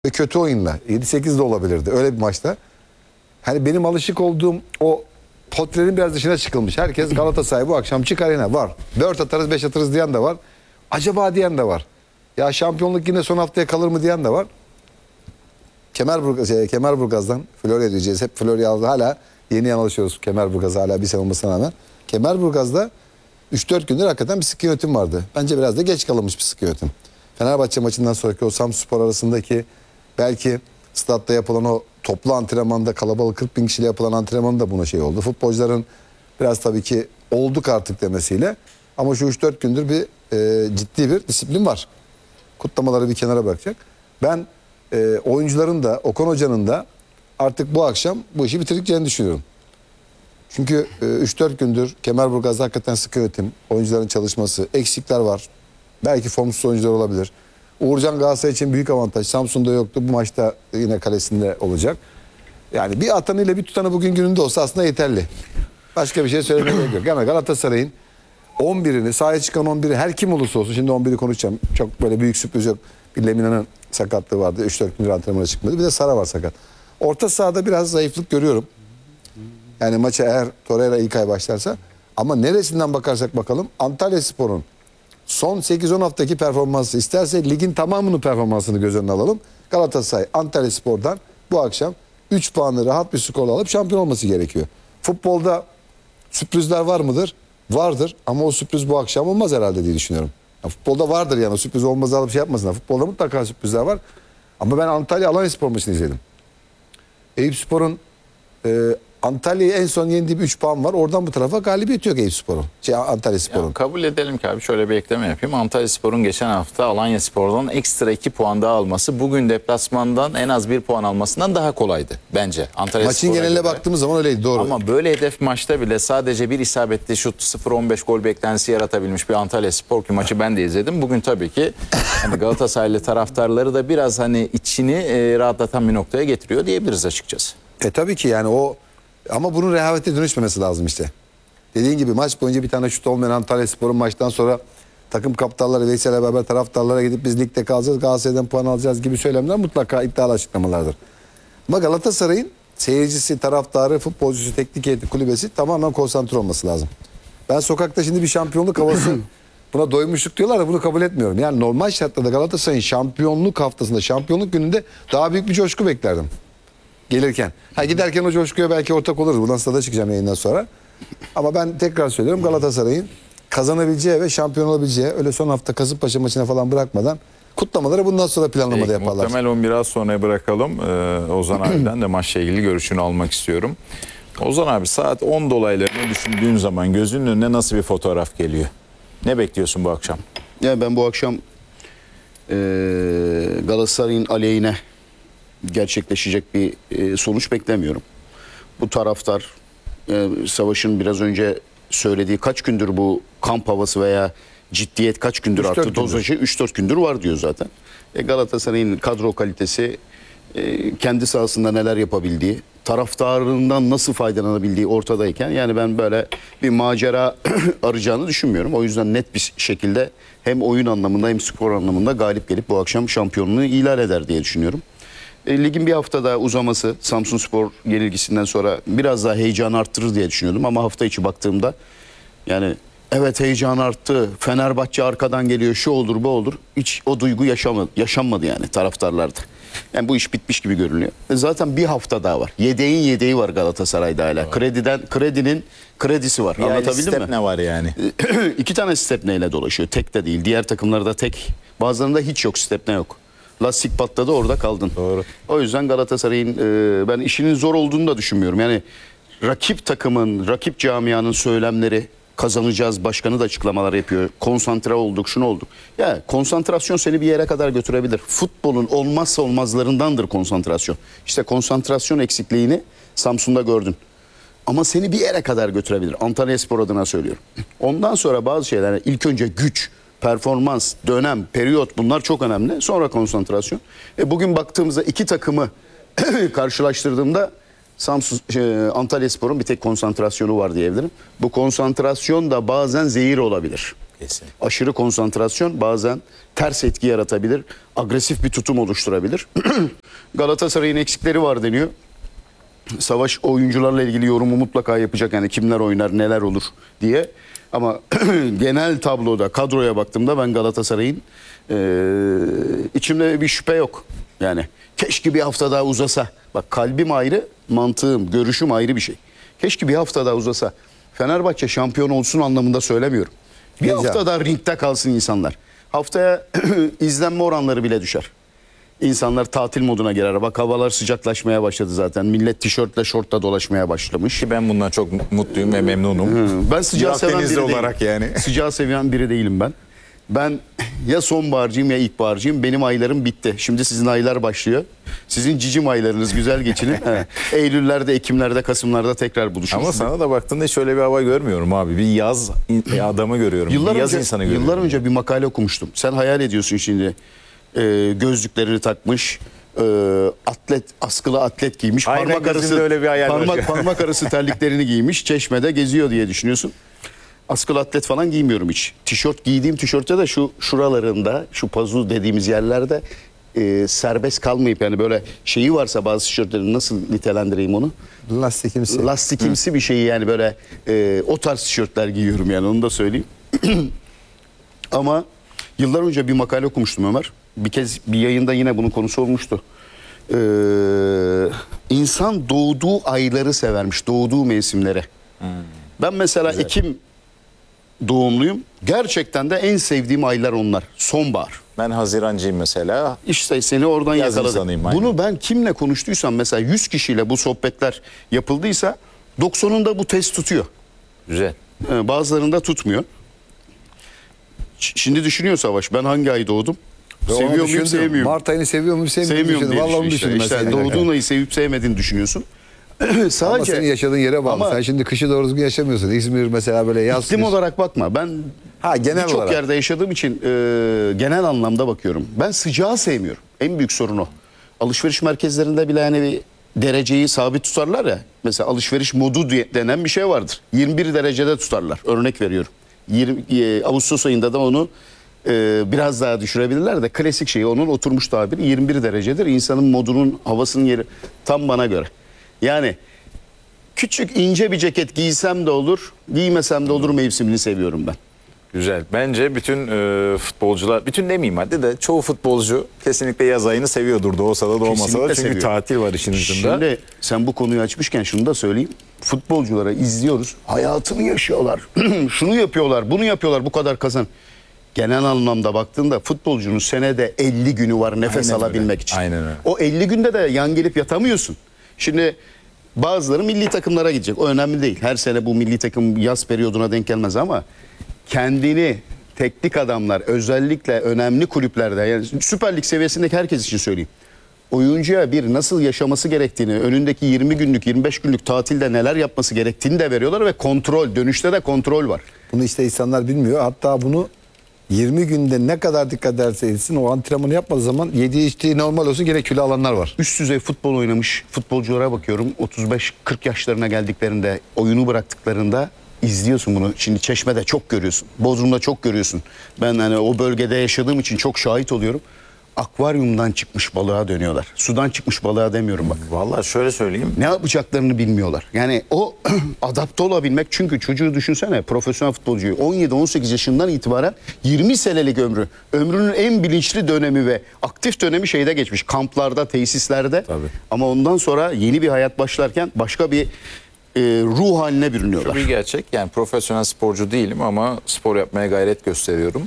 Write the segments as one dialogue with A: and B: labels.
A: ve kötü oyunla 7-8 de olabilirdi öyle bir maçta. Hani benim alışık olduğum o potrenin biraz dışına çıkılmış. Herkes Galatasaray bu akşam çıkar yine var. 4 atarız 5 atarız diyen de var. Acaba diyen de var. Ya şampiyonluk yine son haftaya kalır mı diyen de var. Kemerburgaz'dan Florya diyeceğiz. Hep Florya aldı. Hala yeni alışıyoruz Kemerburgaz'a hala bir sene olmasına rağmen. Kemerburgaz'da 3-4 gündür hakikaten bir sıkı yönetim vardı. Bence biraz da geç kalınmış bir sıkı yönetim. Fenerbahçe maçından sonraki o Samsunspor arasındaki belki statta yapılan o toplu antrenmanda kalabalık 40 bin kişiyle yapılan antrenman da buna şey oldu. Futbolcuların biraz tabii ki olduk artık demesiyle ama şu 3-4 gündür bir ciddi bir disiplin var. Kutlamaları bir kenara bırakacak. Ben oyuncuların da Okan Hoca'nın da artık bu akşam bu işi bitirdiklerini düşünüyorum. Çünkü 3-4 gündür Kemerburgaz'da hakikaten sıkı yönetim, oyuncuların çalışması, eksikler var. Belki formsuz oyuncular olabilir. Uğurcan Galatasaray için büyük avantaj. Samsun'da yoktu. Bu maçta yine kalesinde olacak. Yani bir atanı ile bir tutanı bugün gününde olsa aslında yeterli. Başka bir şey söylemeye gerek yok. Yani Galatasaray'ın 11'ini, sahaya çıkan 11'i her kim olursa olsun. Şimdi 11'i konuşacağım. Çok böyle büyük sürpriz yok. Bir Lemina'nın sakatlığı vardı. 3-4 gündür antrenmana çıkmadı. Bir de Sara var sakat. Orta sahada biraz zayıflık görüyorum. Yani maça eğer Torreira ilk ay başlarsa. Ama neresinden bakarsak bakalım Antalyaspor'un son 8-10 haftaki performansı, isterse ligin tamamının performansını göz önüne alalım. Galatasaray Antalyaspor'dan bu akşam 3 puanı rahat bir skorla alıp şampiyon olması gerekiyor. Futbolda sürprizler var mıdır? Vardır ama o sürpriz bu akşam olmaz herhalde diye düşünüyorum. Ya futbolda vardır yani, o sürpriz olmaz alıp şey yapmasınlar. Futbolda mutlaka sürprizler var. Ama ben Antalya Alanyaspor maçını izledim. Eyüpspor'un Antalya'yı en son yendiği bir 3 puan var. Oradan bu tarafa galibiyet yok Eyüpspor'un. Antalyaspor'un.
B: Kabul edelim ki abi, şöyle bir ekleme yapayım. Antalyaspor'un geçen hafta Alanyaspor'dan ekstra 2 puan daha alması bugün deplasmandan en az 1 puan almasından daha kolaydı bence.
A: Maçın geneline baktığımız zaman öyleydi, doğru.
B: Ama böyle hedef maçta bile sadece bir isabetli şut 0-15 gol beklentisi yaratabilmiş bir Antalyaspor ki maçı ben de izledim. Bugün tabii ki hani Galatasaraylı taraftarları da biraz hani içini rahatlatan bir noktaya getiriyor diyebiliriz açıkçası.
A: Tabii ki yani o, ama bunun rehavete dönüşmemesi lazım işte. Dediğin gibi maç boyunca bir tane şut olmayan Antalyaspor'un maçtan sonra takım kaptanları Veysel'le beraber taraftarlara gidip biz ligde kalacağız, Galatasaray'dan puan alacağız gibi söylemler mutlaka iddialı açıklamalardır. Ama Galatasaray'ın seyircisi, taraftarı, futbolcusu, teknik heyeti, kulübesi tamamen konsantre olması lazım. Ben sokakta şimdi bir şampiyonluk havası buna doymuşluk diyorlar da bunu kabul etmiyorum. Yani normal şartlarda Galatasaray'ın şampiyonluk haftasında, şampiyonluk gününde daha büyük bir coşku beklerdim. Gelirken. Giderken o coşkuya belki ortak oluruz. Buradan stada çıkacağım yayından sonra. Ama ben tekrar söylüyorum, Galatasaray'ın kazanabileceği ve şampiyon olabileceği, öyle son hafta Kasımpaşa maçına falan bırakmadan kutlamaları bundan sonra planlamada yaparlar.
B: Muhtemel 11 az sonra bırakalım. Ozan abiden de maçla ilgili görüşünü almak istiyorum. Ozan abi, saat 10 dolaylarını düşündüğün zaman gözünün önüne nasıl bir fotoğraf geliyor? Ne bekliyorsun bu akşam?
C: Ya ben bu akşam Galatasaray'ın aleyhine gerçekleşecek bir sonuç beklemiyorum. Bu taraftar Savaş'ın biraz önce söylediği kaç gündür bu kamp havası veya ciddiyet kaç gündür arttı, dozajı 3-4 gündür var diyor zaten. Galatasaray'ın kadro kalitesi, kendi sahasında neler yapabildiği, taraftarından nasıl faydalanabildiği ortadayken yani ben böyle bir macera arayacağını düşünmüyorum. O yüzden net bir şekilde hem oyun anlamında hem skor anlamında galip gelip bu akşam şampiyonluğu ilan eder diye düşünüyorum. Ligin bir hafta daha uzaması Samsunspor yenilgisinden sonra biraz daha heyecanı arttırır diye düşünüyordum. Ama hafta içi baktığımda yani evet heyecan arttı. Fenerbahçe arkadan geliyor, şu olur bu olur. Hiç o duygu yaşanmadı yani taraftarlarda. Yani bu iş bitmiş gibi görünüyor. Zaten bir hafta daha var. Yedeğin yedeği var Galatasaray'da hala. Kredinin kredisi var.
B: Yani
C: anlatabildim mi?
B: Stepne var yani.
C: 2 tane Stepne ile dolaşıyor. Tek de değil. Diğer takımlarda tek. Bazılarında hiç yok, Stepne yok. Lastik patladı, orada kaldın.
B: Doğru.
C: O yüzden Galatasaray'ın ben işinin zor olduğunu da düşünmüyorum. Yani rakip takımın, rakip camianın söylemleri, kazanacağız, başkanı da açıklamalar yapıyor. Konsantre olduk, şunu olduk. Ya konsantrasyon seni bir yere kadar götürebilir. Futbolun olmazsa olmazlarındandır konsantrasyon. İşte konsantrasyon eksikliğini Samsun'da gördün. Ama seni bir yere kadar götürebilir. Antalyaspor adına söylüyorum. Ondan sonra bazı şeyler, yani ilk önce güç, performans, dönem, periyot, bunlar çok önemli. Sonra konsantrasyon. Bugün baktığımızda iki takımı karşılaştırdığımda Antalyaspor'un bir tek konsantrasyonu var diyebilirim. Bu konsantrasyon da bazen zehir olabilir.
B: Kesin.
C: Aşırı konsantrasyon bazen ters etki yaratabilir. Agresif bir tutum oluşturabilir. Galatasaray'ın eksikleri var deniyor. Savaş oyuncularla ilgili yorumu mutlaka yapacak. Yani kimler oynar, neler olur diye. Ama genel tabloda, kadroya baktığımda ben Galatasaray'ın içimde bir şüphe yok. Yani keşke bir hafta daha uzasa. Bak kalbim ayrı, mantığım, görüşüm ayrı bir şey. Keşke bir hafta daha uzasa. Fenerbahçe şampiyon olsun anlamında söylemiyorum. Bir
A: Güzel.
C: hafta daha ringde kalsın insanlar. Haftaya izlenme oranları bile düşer. İnsanlar tatil moduna girer. Bak havalar sıcaklaşmaya başladı zaten. Millet tişörtle, şortla dolaşmaya başlamış.
B: Ki ben bundan çok mutluyum ve memnunum.
C: Ben sıcağı
B: Bir
C: seven
B: Akdenizli
C: biri
B: olarak
C: değilim.
B: yani.
C: Sıcağı seven biri değilim ben. Ben ya sonbaharcıyım ya ilkbaharcıyım. Benim aylarım bitti. Şimdi sizin aylar başlıyor. Sizin cicim aylarınız güzel geçinin. Evet. Eylüllerde, Ekimlerde, Kasımlarda tekrar buluşuruz.
B: Ama sana da baktığında hiç öyle bir hava görmüyorum abi. Bir yaz adamı görüyorum.
C: Yıllar
B: bir yaz
C: önce,
B: insanı görüyorum.
C: yıllar önce bir makale okumuştum. Sen hayal ediyorsun şimdi. Gözlüklerini takmış. Atlet, askılı atlet giymiş.
B: Aynen, gözümde öyle bir hayal var.
C: Parmak arası terliklerini giymiş. Çeşmede geziyor diye düşünüyorsun. Askılı atlet falan giymiyorum hiç. Tişört giydiğim tişörtte de şu şuralarında, şu pazu dediğimiz yerlerde serbest kalmayıp yani böyle şeyi varsa bazı tişörtlerin nasıl nitelendireyim onu?
A: Lastikimsi.
C: Lastikimsi bir şeyi yani böyle o tarz tişörtler giyiyorum yani onu da söyleyeyim. Ama yıllar önce bir makale okumuştum Ömer. Bir kez bir yayında yine bunun konusu olmuştu. İnsan doğduğu ayları severmiş, doğduğu mevsimleri. Ben mesela Ekim doğumluyum. Gerçekten de en sevdiğim aylar onlar. Sonbahar.
B: Ben Hazirancıyım mesela.
C: İşte seni oradan
B: Yaz
C: yakaladım.
B: insanıyım, aynen.
C: Bunu ben kimle konuştuysam mesela 100 kişiyle bu sohbetler yapıldıysa 90'ında bu test tutuyor.
B: Güzel.
C: Bazılarında tutmuyor. Şimdi düşünüyor Savaş ben hangi ay doğdum?
A: Ve onu
C: Seviyor muyum
A: düşündüm.
C: sevmiyorum.
A: Mart ayını seviyor muyum sevmiyor muyum?
C: Sevmiyorum diye
A: Vallahi onu
C: düşünüyor.
A: düşündüm.
C: İşte
A: mesela.
C: doğduğun ayı sevip sevmediğini düşünüyorsun.
A: Ama
C: Sadece
A: senin yaşadığın yere bağlı.
C: Ama-
A: Sen şimdi kışı doğru düzgün yaşamıyorsun. İzmir mesela böyle yaz.
C: iklim
A: kış.
C: olarak bakma. Ben
A: Genel
C: birçok
A: olarak.
C: yerde yaşadığım için genel anlamda bakıyorum. Ben sıcağı sevmiyorum. En büyük sorun o. Alışveriş merkezlerinde bile yani bir dereceyi sabit tutarlar ya. Mesela alışveriş modu denen bir şey vardır. 21 derecede tutarlar. Örnek veriyorum. Ağustos ayında da onu biraz daha düşürebilirler de klasik şey onun oturmuş tabiri 21 derecedir. İnsanın modunun havasının yeri tam bana göre. Yani küçük ince bir ceket giysem de olur, giymesem de olur mevsimini seviyorum ben.
B: Güzel. Bence bütün futbolcular, bütün demeyeyim hadi de çoğu futbolcu kesinlikle yaz ayını seviyordur. Doğsa da doğmasa
C: Kesinlikle
B: da. Çünkü
C: seviyor.
B: tatil var işin içinde.
C: Şimdi sen bu konuyu açmışken şunu da söyleyeyim. Futbolculara izliyoruz. Hayatını yaşıyorlar. Şunu yapıyorlar, bunu yapıyorlar. Bu kadar kazan. Genel anlamda baktığında futbolcunun senede 50 günü var nefes
B: Aynen
C: alabilmek
B: öyle.
C: için.
B: Aynen öyle.
C: O 50 günde de yan gelip yatamıyorsun. Şimdi bazıları milli takımlara gidecek. O önemli değil. Her sene bu milli takım yaz periyoduna denk gelmez ama kendini teknik adamlar özellikle önemli kulüplerde yani Süper Lig seviyesindeki herkes için söyleyeyim. Oyuncuya bir nasıl yaşaması gerektiğini, önündeki 20 günlük, 25 günlük tatilde neler yapması gerektiğini de veriyorlar ve kontrol, dönüşte de kontrol var.
A: Bunu işte insanlar bilmiyor. Hatta bunu 20 günde ne kadar dikkat ederse etsin o antrenmanı yapmadığı zaman yediği içtiği normal olsun gene kilo alanlar var.
C: Üst düzey futbol oynamış futbolculara bakıyorum. 35-40 yaşlarına geldiklerinde, oyunu bıraktıklarında izliyorsun bunu. Şimdi Çeşme'de çok görüyorsun. Bodrum'da çok görüyorsun. Ben hani o bölgede yaşadığım için çok şahit oluyorum. Akvaryumdan çıkmış balığa dönüyorlar. Sudan çıkmış balığa demiyorum bak.
B: Vallahi şöyle söyleyeyim.
C: Ne yapacaklarını bilmiyorlar. Yani o adapte olabilmek çünkü çocuğu düşünsene profesyonel futbolcuyu 17-18 yaşından itibaren 20 senelik ömrü. Ömrünün en bilinçli dönemi ve aktif dönemi şeyde geçmiş. Kamplarda, tesislerde.
B: Tabii.
C: Ama ondan sonra yeni bir hayat başlarken başka bir ruh haline bürünüyorlar.
B: Şu bir gerçek, yani profesyonel sporcu değilim ama spor yapmaya gayret gösteriyorum.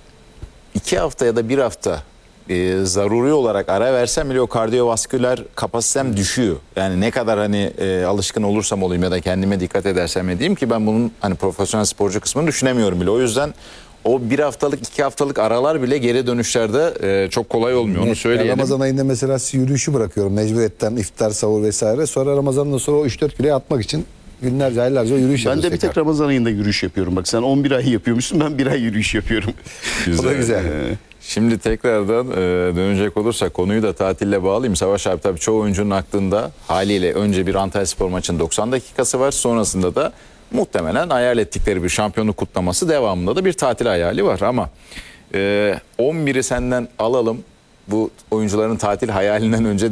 B: 2 hafta ya da 1 hafta zaruri olarak ara versem bile o kardiyovasküler kapasitem düşüyor. Yani ne kadar hani alışkın olursam olayım ya da kendime dikkat edersem edeyim ki ben bunun hani profesyonel sporcu kısmını düşünemiyorum bile. O yüzden o 1 haftalık 2 haftalık aralar bile geri dönüşlerde çok kolay olmuyor. Onu
A: Ben
B: söyleyelim.
A: Ramazan ayında mesela yürüyüşü bırakıyorum mecburiyetten iftar, sahur vesaire. Sonra Ramazan'dan sonra o 3-4 kiloya atmak için günlerce aylarca yürüyüş
C: Ben de
A: yapıyoruz
C: bir tek Ramazan ayında yürüyüş yapıyorum. Bak sen 11 ay yapıyormuşsun ben 1 ay yürüyüş yapıyorum.
A: O da güzel.
B: Şimdi tekrardan dönecek olursak konuyu da tatille bağlayayım. Savaş abi tabii çoğu oyuncunun aklında haliyle önce bir Antalyaspor maçının 90 dakikası var. Sonrasında da muhtemelen hayal ettikleri bir şampiyonluk kutlaması, devamında da bir tatil hayali var ama 11'i senden alalım. Bu oyuncuların tatil hayalinden önce